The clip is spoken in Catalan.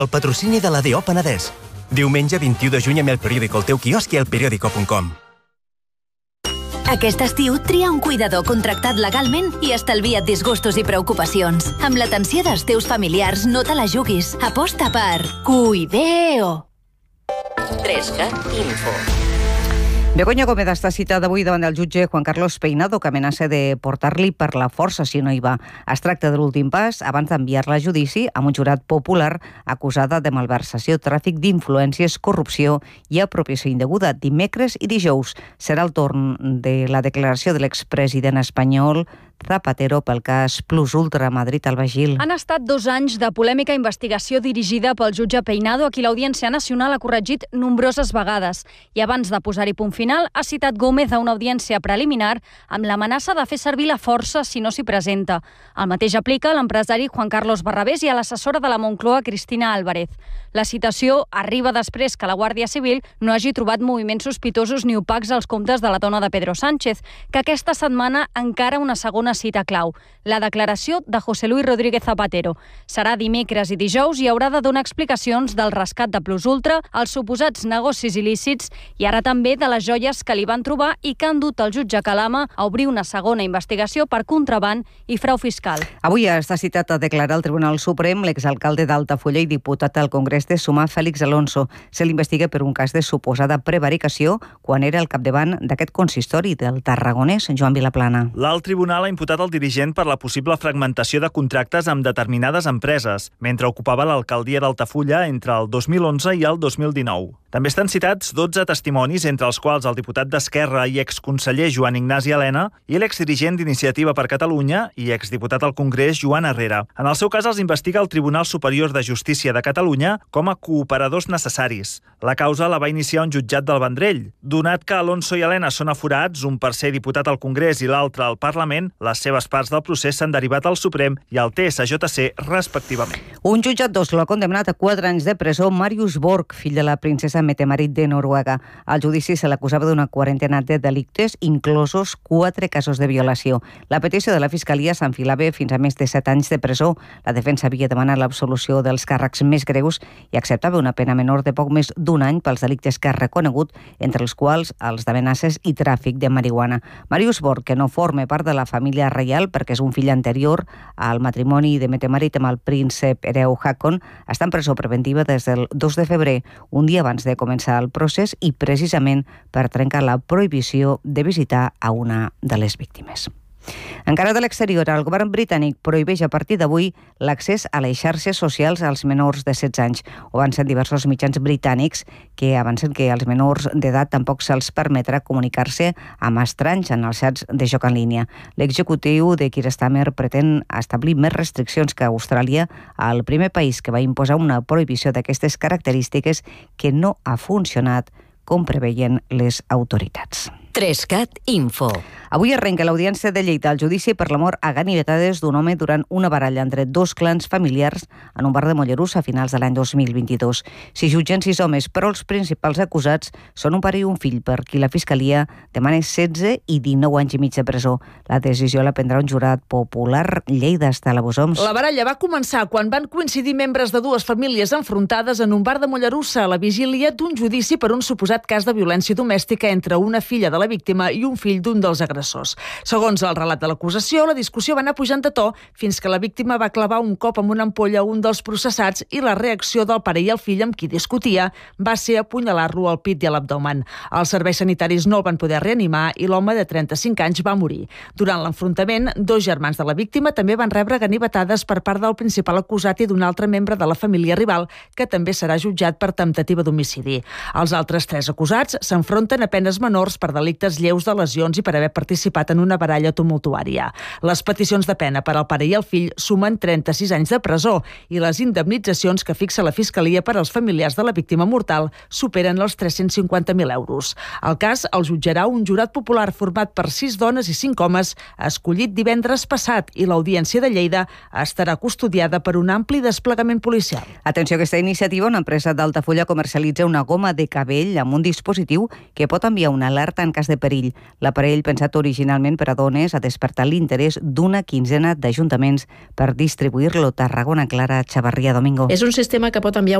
El patrocini de la DO Penedès. Diumenge 21 de juny amb El Periódico al teu quiosc i elperiodico.com. Aquest estiu tria un cuidador contractat legalment i estalvia't disgustos i preocupacions. Amb l'atenció dels teus familiars no te la juguis. Aposta per Cuideo. 3CAT Info. Begoña Gómez està citada avui davant del jutge Juan Carlos Peinado, que amenaça de portar-li per la força si no hi va. Es tracta de l'últim pas abans d'enviar-la a judici amb un jurat popular acusada de malversació, tràfic d'influències, corrupció i apropiació indeguda. Dimecres i dijous serà el torn de la declaració de l'expresident espanyol Zapatero pel cas Plus Ultra Madrid-Albagil. Han estat 2 anys de polèmica investigació dirigida pel jutge Peinado, a qui l'Audiència Nacional ha corregit nombroses vegades. I abans de posar-hi punt final, ha citat Gómez a una audiència preliminar amb l'amenaça de fer servir la força si no s'hi presenta. El mateix aplica a l'empresari Juan Carlos Barrabés i a l'assessora de la Moncloa, Cristina Álvarez. La citació arriba després que la Guàrdia Civil no hagi trobat moviments sospitosos ni opacs als comptes de la dona de Pedro Sánchez, que aquesta setmana encara una segona cita clau, la declaració de José Luis Rodríguez Zapatero. Serà dimecres i dijous i haurà de donar explicacions del rescat de Plus Ultra, els suposats negocis il·lícits i ara també de les joies que li van trobar i que han dut el jutge Calama a obrir una segona investigació per contraban i frau fiscal. Avui està citat a declarar al Tribunal Suprem l'exalcalde d'Altafulla i diputat al Congrés de Sumar, Félix Alonso. Se l'investiga per un cas de suposada prevaricació quan era al capdavant d'aquest consistori del tarragonès, Joan Vilaplana. L'alt tribunal ha imputat el dirigent per la possible fragmentació de contractes amb determinades empreses, mentre ocupava l'alcaldia d'Altafulla entre el 2011 i el 2019. També estan citats 12 testimonis, entre els quals el diputat d'Esquerra i exconseller Joan Ignasi Elena i l'exdirigent d'Iniciativa per Catalunya i exdiputat al Congrés Joan Herrera. En el seu cas els investiga el Tribunal Superior de Justícia de Catalunya com a cooperadors necessaris. La causa la va iniciar un jutjat del Vendrell. Donat que Alonso i Elena són aforats, un per ser diputat al Congrés i l'altre al Parlament, les seves parts del procés s'han derivat al Suprem i al TSJC, respectivament. Un jutjat d'Oslo ha condemnat a 4 anys de presó Marius Borg, fill de la princesa Mette-Marit de Noruega. Al judici se l'acusava d'una quarantena de delictes, inclosos 4 casos de violació. La petició de la Fiscalia s'enfilava fins a més de 7 anys de presó. La defensa havia demanat l'absolució dels càrrecs més greus i acceptava una pena menor de poc més d'un any pels delictes que ha reconegut, entre els quals els d'amenaces i tràfic de marihuana. Marius Borg, que no forma part de la família reial perquè és un fill anterior al matrimoni de Mette-Marit amb el príncep hereu Haakon, està en presó preventiva des del 2 de febrer, un dia abans de començar el procés i precisament per trencar la prohibició de visitar a una de les víctimes. Encara de l'exterior, el govern britànic prohibeix a partir d'avui l'accés a les xarxes socials als menors de 16 anys. Ho avancen diversos mitjans britànics que avancen que als menors d'edat tampoc se'ls permetrà comunicar-se amb estranys en els xats de joc en línia. L'executiu de Keir Starmer pretén establir més restriccions que Austràlia, el primer país que va imposar una prohibició d'aquestes característiques que no ha funcionat com preveien les autoritats. 3CAT Info. Avui arrenca l'Audiència de Lleida al judici per la mort a ganivetades d'un home durant una baralla entre 2 clans familiars en un bar de Mollerussa a finals de l'any 2022. S'hi jutgen 6 homes, però els principals acusats són un pare i un fill, per qui la Fiscalia demana 16 i 19 anys i mig de presó. La decisió la prendrà un jurat popular. Lleida està a la Bosoms. La baralla va començar quan van coincidir membres de 2 famílies enfrontades en un bar de Mollerussa a la vigília d'un judici per un suposat cas de violència domèstica entre una filla de la víctima i un fill d'un dels agressors. Segons el relat de l'acusació, la discussió va anar pujant de to fins que la víctima va clavar un cop amb una ampolla a un dels processats i la reacció del pare i el fill amb qui discutia va ser apunyalar-lo al pit i a l'abdomen. Els serveis sanitaris no el van poder reanimar i l'home de 35 anys va morir. Durant l'enfrontament, 2 germans de la víctima també van rebre ganivetades per part del principal acusat i d'un altre membre de la família rival, que també serà jutjat per temptativa d'homicidi. Els altres 3 acusats s'enfronten a penes menors per delictes lleus de lesions i per haver participat en una baralla tumultuària. Les peticions de pena per al pare i el fill sumen 36 anys de presó i les indemnitzacions que fixa la Fiscalia per als familiars de la víctima mortal superen els 350.000 euros. El cas el jutjarà un jurat popular format per 6 dones i 5 homes, escollit divendres passat, i l'Audiència de Lleida estarà custodiada per un ampli desplegament policial. Atenció a aquesta iniciativa, una empresa d'Altafulla comercialitza una goma de cabell amb un dispositiu que pot enviar una alerta en cas cas de perill. L'aparell, pensat originalment per a dones, ha despertat l'interès d'una quinzena d'ajuntaments per distribuir-lo. Tarragona, Clara Chavarria Domingo. És un sistema que pot enviar